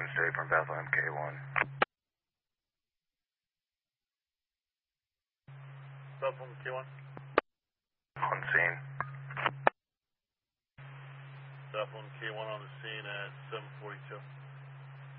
Wednesday from Bethlehem K1. Bethlehem K1. On scene. Bethlehem K1 on the scene at 7:42.